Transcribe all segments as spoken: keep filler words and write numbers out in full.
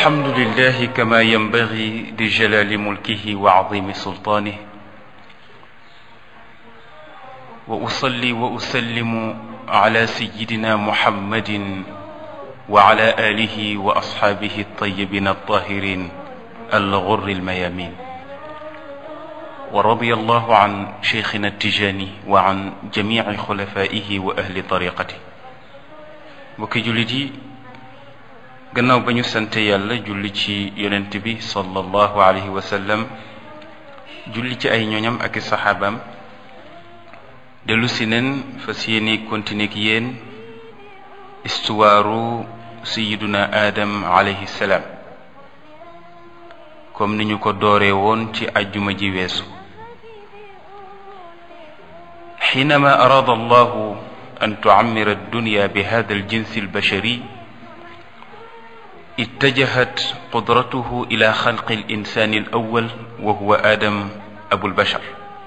الحمد لله كما ينبغي لجلال ملكه وعظيم سلطانه، وأصلي وأسلم على سيدنا محمد وعلى آله وأصحابه الطيبين الطاهرين الغر الميامين، ورضي الله عن شيخنا التجاني وعن جميع خلفائه وأهل طريقته. mbokki jullit yi, gannaaw ba ñu sante yàlla julli ci yonent bi sallallahu alayhi wa sallam, julli ci ay ñoñam ak i saxaabaam, dellu si neen fas yéene continuer ak yéen istuwaaru sayiduna Adam alayhi salaam, comme ni ñu ko dooree woon ci ajjuma ji weesu. xiinama araada allahu an tuammira addunya bi hada aljinsi albashari اتجهت قدرته إلى خلق الإنسان الأول وهو آدم أبو البشر،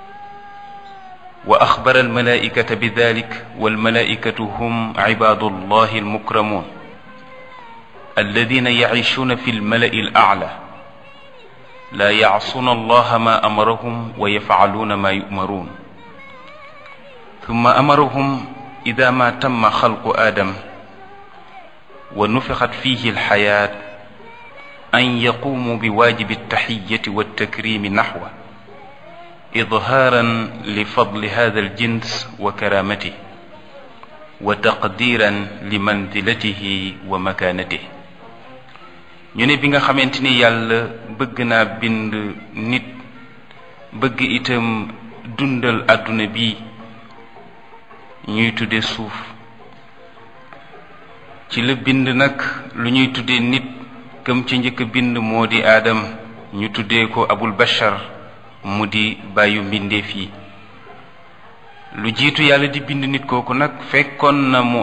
وأخبر الملائكة بذلك، والملائكة هم عباد الله المكرمون الذين يعيشون في الملأ الأعلى، لا يعصون الله ما أمرهم ويفعلون ما يؤمرون. ثم أمرهم إذا ما تم خلق آدم ونفخت فيه الحياة أن يقوموا بواجب التحية والتكريم نحوه، إظهارا لفضل هذا الجنس وكرامته وتقديرا لمنزلته ومكانته. ñu ne bi nga xamante ni yàlla bëgg naa bind nit, bëgg itam dundal àdduna bi ñuy tudde suuf, ci la bind nag lu ñuy tuddee nit. këm ci njëkk bind moo di aadam, ñu tuddee ko abul bashar, mu di bàyyu mbindeef yi. lu jiitu yàlla di bind nit kooku nag fekkoon na mu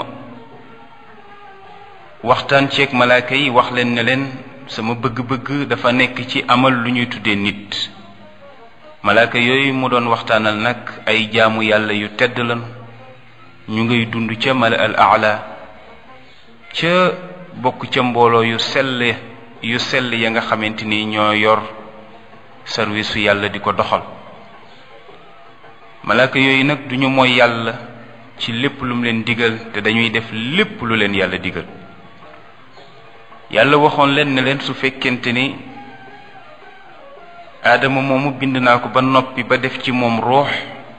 waxtaan ceeg malaaka yi, wax leen ne leen sama bëgg-bëgg dafa nekk ci amal lu ñuy tuddee nit. malaaka yooyu mu doon waxtaanal nag ay jaamu yàlla yu tedd lan, ñu ngay dund ca mala al aala, ca bokk ca mbooloo yu sell yu sell ya nga xamante ni ñoo yor service su yàlla di ko doxal. malaaka yooyu nag duñu mooy yàlla ci lépp lu mu leen digal, te dañuy def lépp lu leen yàlla digal. yàlla waxoon leen ne leen su fekkente ni aadama moomu bind naa ko ba noppi ba def ci moom ruux,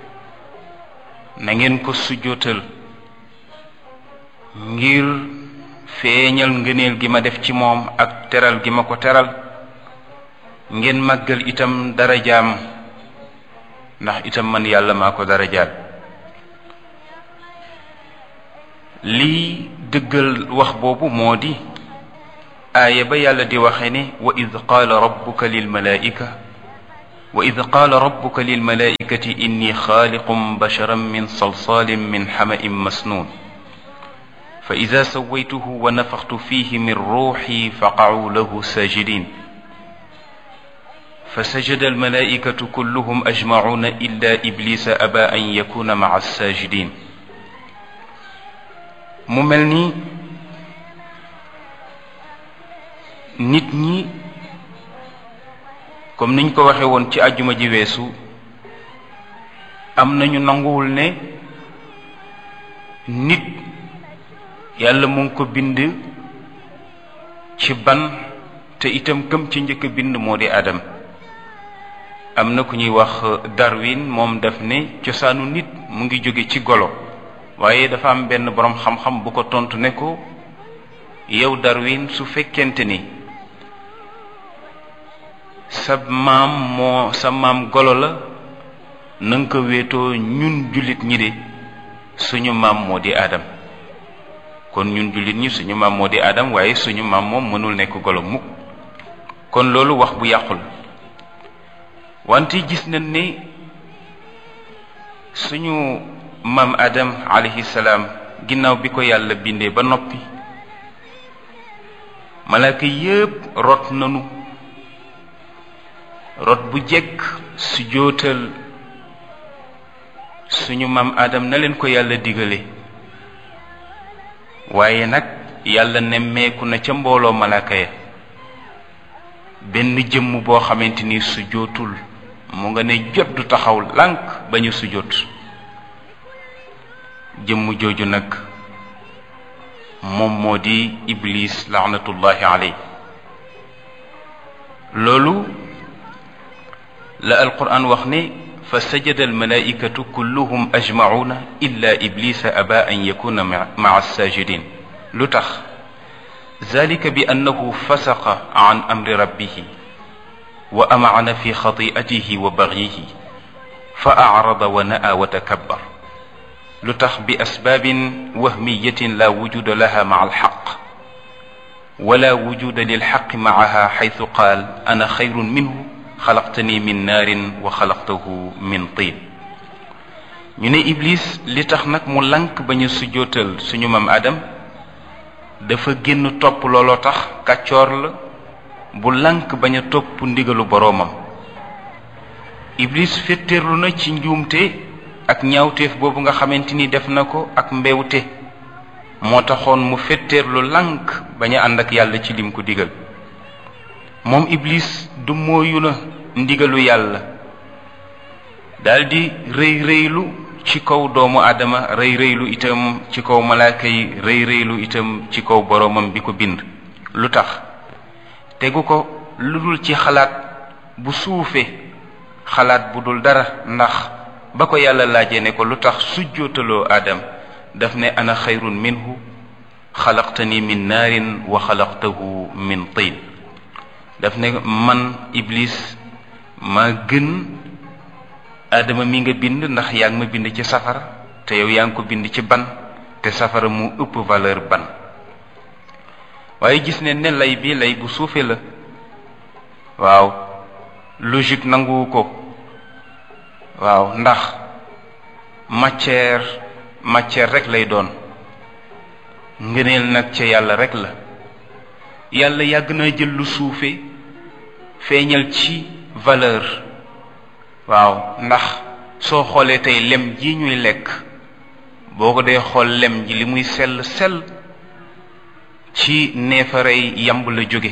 na ngeen ko sujjootal ngir feeñal ngëneel gi ma def ci moom ak teral gi ma ko teral. ngeen màggal itam darajaam, ndax itam man yàlla maa ko darajaal. lii dëggal wax boobu moo di aaya ba yàlla di waxe ne wa id qaala rabbuka lil malaa'ika wa id qaala rabbuka lil malaa'ikati inni xaaliqun basharan min salsaalin min xama'in masnuun fa ida sawaytuhu wa nafaxtu fihi min ruuxi faqacuu lahu saajidin fa sajada almalaa'ikatu kulluhum ajmacuuna illa iblisa aba an yakuna maca saajidin. mu mel ni nit ñi, comme niñ ko waxe woon ci àjjuma ji weesu, am nañu nanguwul ne nit yàlla mu ngi ko bind ci ban, te itam këm ci njëkk bind moo di Adam. am na ku ñuy wax Darwin, moom daf ne cosaanu nit mu ngi jóge ci golo, waaye dafa am benn boroom xam-xam bu ko tontu ne ko yow Darwin, su fekkente ni sa maam moo sa maam golo la, na nga ko wéetoo ñun jullit ñi de suñu maam moo di Adam. kon ñun jullit ñi suñu maam moo di Adam, waaye suñu maam moom mënul nekk golo mukk. kon loolu wax bu yàqul. wante gis nañ ne suñu maam Adam alayhi salaam, ginnaaw bi ko yàlla bindee ba noppi, malaaka yépp rot nanu rot bu jekk su jootal suñu maam Adam na leen ko yàlla digale. waaye nag yàlla nemmeeku na ca mbooloo malaaka ya benn jëmm boo xamante ni sujootul mu nga ne jot du taxaw lànk ba ñu sujoot jëmm jooju nag moom moo di iblis laanatullahi aley loolu la alquran wax ne fa sajada almalaikatu kulluhum ajmacuuna illa iblisa aba an yakuna maca alsajidin lu tax zalika bi annahu fasaqa an amri rabbihi wa amacana fi xati'atihi wa bagyihi fa acrada wa na'a wa takabbar lu tax bi asbaabin wahmiyatin la wujuda laha maca alxaq wala wujuda lilxaqi macaha xaytu qaal ana xayrun minhu xalaqtani min naarin wa xalaqtahu min tiin ñu ne iblis li tax nag mu lank ba ñu sujjootal suñu mam adam dafa génn topp looloo tax kàccoor la bu lank bañ a topp ndigalu boroomam iblis féttéerlu na ci njuumte ak ñaawteef boobu nga xamante ni def na ko ak mbewte moo taxoon mu féttéerlu lank bañ a ànd ak yàlla ci lim ko digal moom iblis du mooyu na ndigalu yàlla daldi rëy rëylu ci kaw doomu aadama rëy rëylu itam ci kaw malaaka yi rëy rëylu itam ci kaw boroomam bi ko bind lu tax tegu ko lu dul ci xalaat bu suufe xalaat bu dul dara ndax ba ko yàlla laajee ne ko lu tax sujjootaloo aadam daf ne ana xayrun minhu xalaqtani min naarin wa xalaqtahu min tiin daf ne man iblis maa gën aadama mi nga bind ndax yaa ngi ma bind ci safara te yow yaa ngi ko bind ci ban te safara mu ëpp valeur ban waaye gis ne ne lay bi lay bu suufe la waaw logique nanguwu ko waaw ndax matière matière rek lay doon ngëneel nag ca yàlla rek la yàlla yàgg na jël lu suufe feeñal ci valeur waaw ndax soo xoolee tey lem ji ñuy lekk boo ko dee xool lem ji li muy sell sell ci neefarey yamb la jóge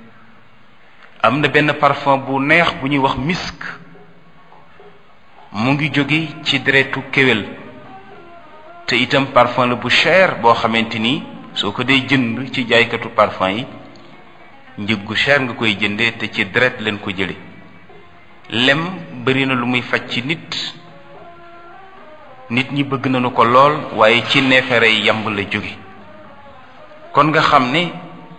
am na benn parfum bu neex bu ñuy wax misk mu ngi jóge ci deretu kéwél te itam parfum la bu cher boo xamante ni soo ko dee jënd ci jaaykatu parfum yi njëg gu cher nga koy jëndee te ci deret leen ko jële lem bari na lu muy faj ci nit nit ñi bëgg nañu ko lool waaye ci neeferey yamb la jóge kon nga xam ne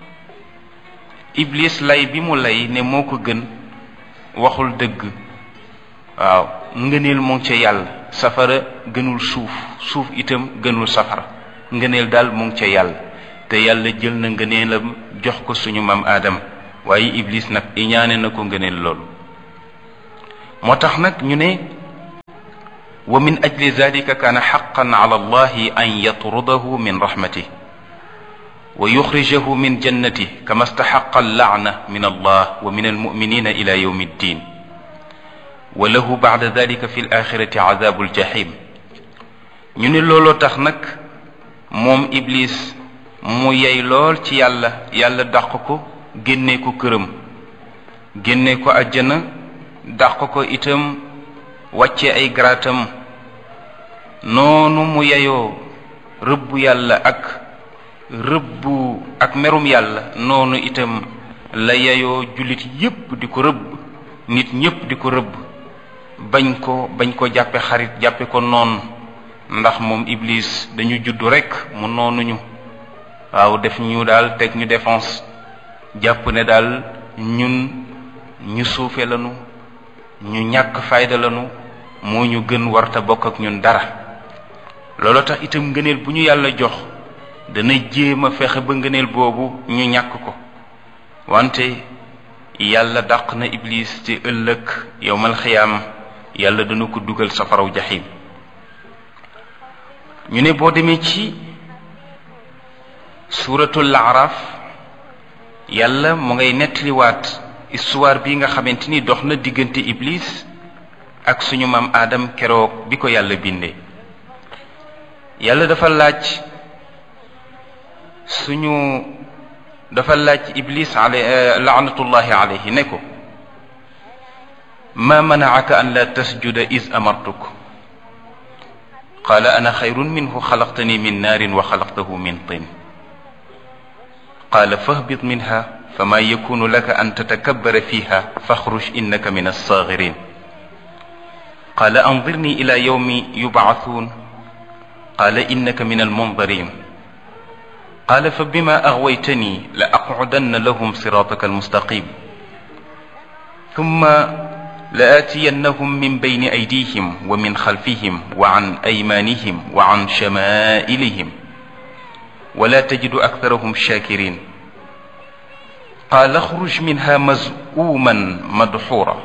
iblis lay bi mu lay ne moo ko gën waxul dëgg waaw ngëneel moo ngi ca yàlla safara gënul suuf suuf itam gënul safara ngëneel daal mu ngi ca yàlla te yàlla jël na ngëneelam jox ko suñu maam aadam waaye iblis nag iñaane na ko ngëneel loolu moo tax nag ñu ne wa min ajli zalika kaana xaqan ala allahi an yatrudahu min rahmatih wa yuxrijahu min jannatih kama staxaqa allaana min allah wa min almuminina ila yawmi ddin wa lahu bacda dalika fi alaxirati cadabu aljahim ñu ne looloo tax nag moom iblis mu yey lool ci yàlla yàlla dàq ko génne ko këram génne ko àjjana dàq ko itam wàcce ay garaatam noonu mu yeyoo rëbbu yàlla ak rëbbu ak merum yàlla noonu itam la yeyoo jullit yépp di ko rëbb nit ñépp di ko rëbb bañ ko bañ ko jàppe xarit jàppe ko noonu ndax moom iblis dañu juddu rekk mu noonuñu waaw def ñu daal teg ñu défense jàpp ne daal ñun ñu suufe lanu ñu ñàkk fayda lanu moo ñu gën warta bokk ak ñun dara loolu tax itam ngëneel bu ñu yàlla jox dana jéem a fexe ba ngëneel boobu ñu ñàkk ko wante yàlla dàq na iblis ci ëllëg yowmal xiyaam yàlla dana ko dugal safaraw jaxim ñu ne boo demee ci suuratul araf yàlla mu ngay nettaliwaat histoire bi nga xamante ni dox na diggante iblis ak suñu maam aadam keroog bi ko yàlla bindee yàlla dafa laaj suñu dafa laaj iblis ale laanatullahi alayhi ne ko ma manaaka an la tasjuda is amartuk qaala ana xayrun minhu xalaqtani min naarin wa xalaqtahu min tin qaala fahbit minha fama yakunu laka an tatakabbara fiha faxruj innaka min alsaagirin qaala anzirni ila yawmi yubcathuun qaala innaka min almundarin qaala fa bima aghwaytani la aqcudanna lahum siraataka almustaqim thumma لآتينهم من بين أيديهم ومن خلفهم وعن أيمانهم وعن شمائلهم ولا تجد أكثرهم شاكرين قال اخرج منها مذءوما مدحورا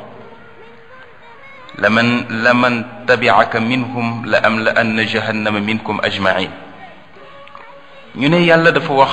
لمن لمن تبعك منهم لأملأن جهنم منكم أجمعين ñu ne yàlla dafa wax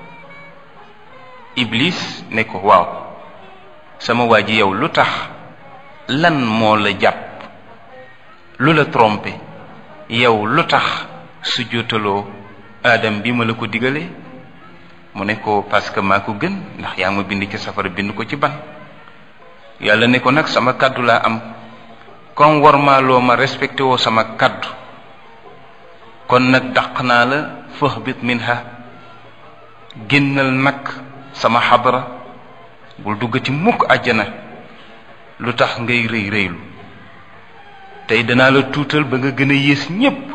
Iblis ne ko waaw sama waa ji yow lu tax lan moo la jàpp lu la trompé yow lu tax su jootaloo aadam bi ma la ko digalee mu ne ko parce que maa ko gën ndax yaa ma bind ci safara bind ko ci ban yàlla ne ko nag sama kaddu laa am comme war maa loo ma respecté woo sama kaddu kon nag dàq naa la fahbit minha génnal nag sama xadra bul duggati mukk àjjana lu tax ngay rëy rëylu tey danaa la tuutal ba nga gën a yées ñépp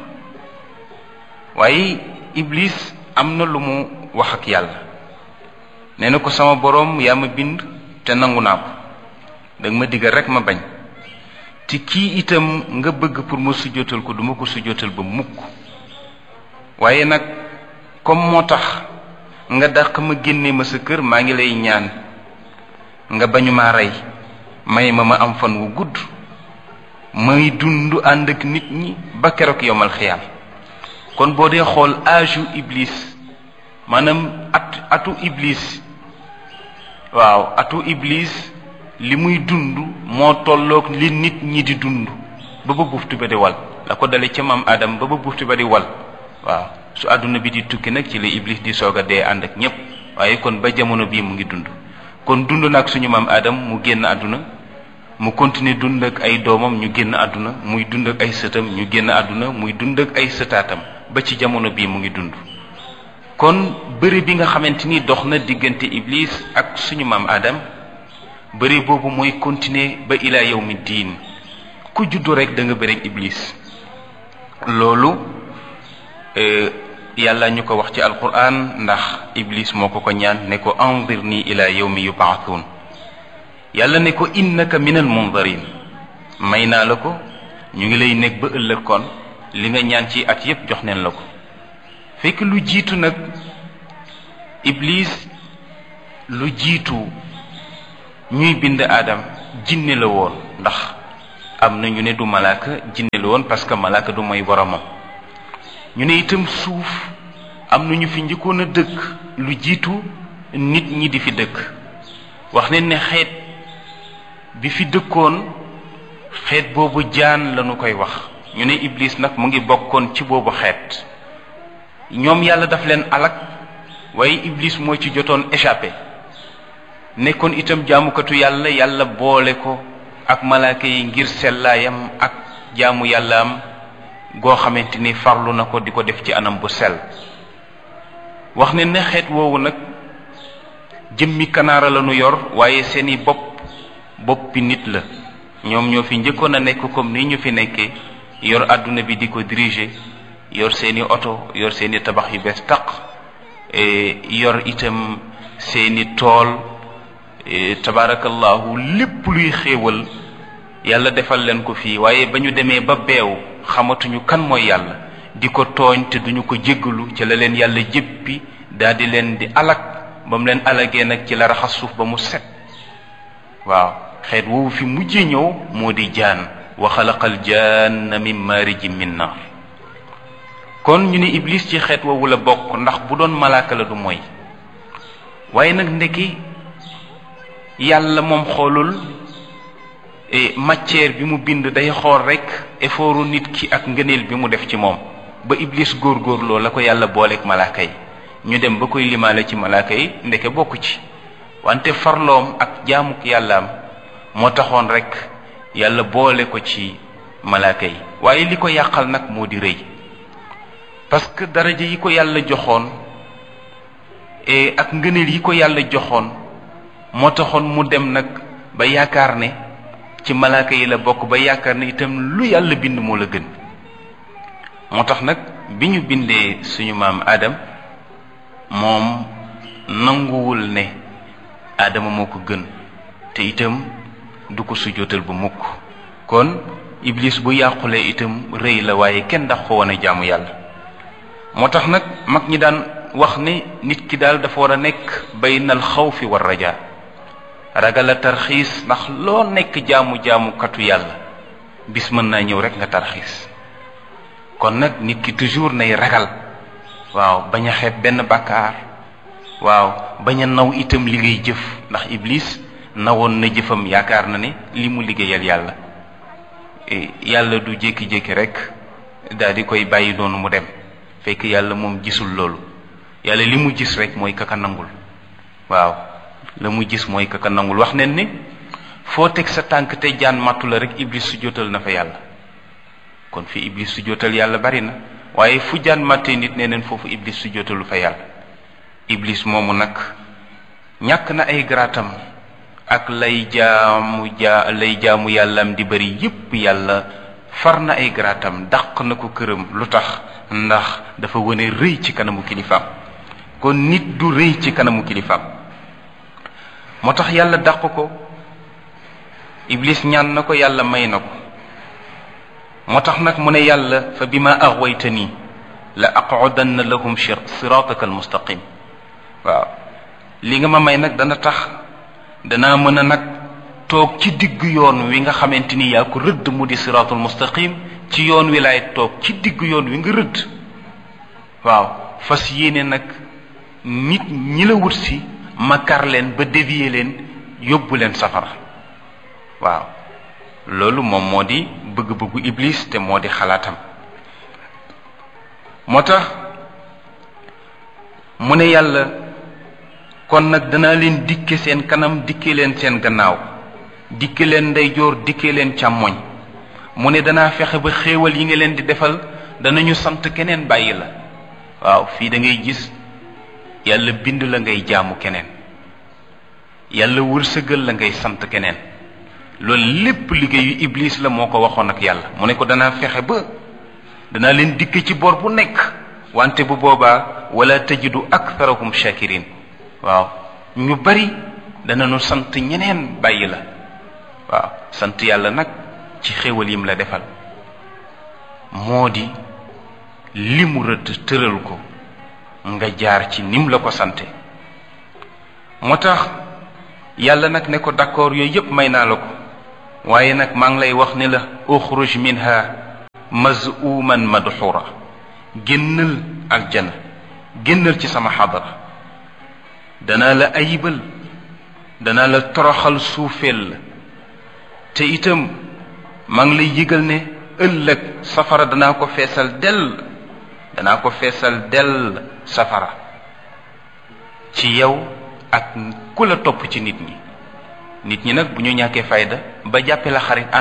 waaye Iblis am na lu mu wax ak yàlla nee na ko sama boroom yaa ma bind te nangu naa ko danga ma digal rekk ma bañ te kii itam nga bëgg pour ma sujjóotal ko duma ko sujjóotal ba mukk waaye nag comme moo tax nga dàq ma génne ma sa kër maa ngi lay ñaan nga bañu maa rey may ma ma am fan wu gudd may dund ànd ak nit ñi ba keroog yomal xiyaam kon boo dee xool âge Iblis maanaam at atu Iblis waaw atu Iblis li muy dund moo tolloog li nit ñi di dund ba ba buftu ba di wal la ko dale ca maam Adam ba ba buftu ba di wal waaw su àdduna bi di tukki nag ci la Iblis di soog a dee ànd ak ñépp waaye kon ba jamono bii mu ngi dund kon dund nag suñu maam Adam mu génn àdduna mu continuer dund ak ay doomam ñu génn àdduna muy dund ak ay sëtam ñu génn àdduna muy dund ak ay sëtaatam ba ci jamono bii mu ngi dund kon bëri bi nga xamante ni dox na diggante Iblis ak suñu maam Adam bëri boobu mooy continuer ba ila yawmi diin ku juddu rek da nga bëri ak Iblis loolu yàlla ñu ko wax ci alquran ndax Iblis moo ko ko ñaan ne ko anzirni ila yawmi yub'athun yàlla ne ko innaka minal mundarin may naa la ko ñu ngi lay nekk ba ëllëg kon li nga ñaan ci at yépp jox neen la ko fekk lu jiitu nag Iblis lu jiitu ñuy bind Adam jinne la woon ndax am na ñu ne du malaaka jinne la woon parce que malaaka du mooy boromam ñu ne itam suuf am na ñu fi njëkkoon a dëkk lu jiitu nit ñi di fi dëkk wax ne ne xeet bi fi dëkkoon xeet boobu jaan lañu koy wax ñu ne Iblis nag mu ngi bokkoon ci boobu xeet ñoom yàlla daf leen alak waaye Iblis moo ci jotoon échappé nekkoon itam jaamukatu yàlla yàlla boole ko ak malaaka yi ngir sellaayam ak jaamu yàlla am goo xamante ni farlu na ko di ko def ci anam bu sell wax ne ne xeet woowu nag jëmmi kanaara la nu yor waaye seeni bopp boppi nit la ñoom ñoo fi njëkkoon a nekk comme ni ñu fi nekkee yor àdduna bi di ko diriger yor seeni oto yor seeni tabax yu bees taq yor itam seeni tool tabarakallahu lépp luy xéewal yàlla defal leen ko fii waaye ba ñu demee ba beew xamatuñu kan mooy yàlla di ko tooñ te duñu ko jéggalu ci la leen yàlla jéppi daal di leen di alak ba mu leen alagee nag ci la raxas suuf ba mu set waaw xeet woowu fi mujjee ñëw moo di jaan wa xalaqal jaanna min maarijin min naar kon ñu ne Iblis ci xeet woowu la bokk ndax bu doon malaaka la du mooy waaye nag ndeki yàlla moom xoolul matière bi mu bind day xool rek effortu nit ki ak ngëneel bi mu def ci moom ba Iblis góorgóorloo la ko yàlla booleeg malaaka yi ñu dem ba koy limaale ci malaaka yi ndeke bokku ci wante farloom ak jaamuk yàllaam moo taxoon rek yàlla boole ko ci malaaka yi waaye li ko yàqal nag moo di rëy parce que daraja yi ko yàlla joxoon et ak ngëneel yi ko yàlla joxoon moo taxoon mu dem nag ba yaakaar ne ci malaaka yi la bokk ba yaakaar ne itam lu yàlla bind moo la gën moo tax nag bi ñu bindee suñu maam Adam moom nanguwul ne Adama moo ko gën te itam du ko sujjóotal bu mukk kon iblis bu yàqulee itam rëy la waaye kenn ndax ko woon a jaamu yàlla moo tax nag mag ñi daan wax ne nit ki daal dafa war a nekk baynal xawfi war rajaa ragal a tarxiis ndax loo nekk jaamu-jaamu katu yàlla bis mën naa ñëw rek nga tarxiis kon nag nit ki toujours nay ragal waaw bañ a xeeb benn bàkkaar waaw bañ a naw itam li ngay jëf ndax iblis nawoon na jëfam yaakaar na ne li mu liggéeyal yàlla yàlla du jékki-jékki rek daal di koy bàyyi noonu mu dem fekk yàlla moom gisul loolu yàlla li mu gis rek mooy kaka nangul waaw la mu gis mooy kaka nangul wax nen ni foo teg sa tànk te jaan màttu la rek iblis su jotal na fa yàlla kon fi iblis su jotal yàlla bari na waaye fu jaan màttee nit nee neen foofu iblis su jotalu fa yàlla iblis moomu nag ñàkk na ay garaatam ak lay jaamu jaa lay jaamu yàllam di bari yépp yàlla far na ay garaatam dàq na ko këram lu tax ndax dafa wane rëy ci kanamu kilifaam kon nit du rëy ci kanamu kilifaam moo tax yàlla dàq ko iblis ñaan na ko yàlla may na ko moo tax nag mu ne yàlla fa bima aghwaytani la aq'udanna lahum sirataka almustaqim waaw li nga ma may nag dana tax danaa mën a nag toog ci digg yoon wi nga xamante ni yaa ko rëdd mu di siratul mustaqim ci yoon wi laay toog ci digg yoon wi nga rëdd waaw fas yéene nag nit ñi la wut si ma kar leen ba dévier leen yóbbu leen safara waaw loolu moom moo di bëgg-bëggu iblis te moo di xalaatam moo tax mu ne yàlla kon nag danaa leen dikke seen kanam dikke leen seen gannaaw dikke leen ndeyjoor dikke leen càmmoñ mu ne danaa fexe ba xéewal yi nga leen di defal danañu sant keneen bàyyi la waaw fii da ngay gis yàlla bind la ngay jaamu keneen yàlla wërsëgal la ngay sant keneen loolu lépp liggéeyu iblis la moo ko waxoon ak yàlla mu ne ko danaa fexe ba danaa leen dikke ci bor bu nekk wante bu boobaa wala tajidu aktharahum shakirin waaw ñu bari danañu sant ñeneen bàyyi la waaw sant yàlla nag ci xéwal yim la defal moo di li mu rëdd tëral ko nga jaar ci nim la ko sante moo tax yàlla nag ne ko d'accord yooyu yépp may naa la ko waaye nag maa ngi lay wax ne la uxruj minha mazuman madxura génnal aljana génnal ci sama xadara danaa la ayibal danaa la toroxal suufeel la te itam maa ngi lay yëgal ne ëllëg safara danaa ko feesal dell danaa ko feesal dell safara ci yow ak ku la topp ci nit ñi nit ñi nag bu ñu ñàkkee fayda ba jàppe la xarit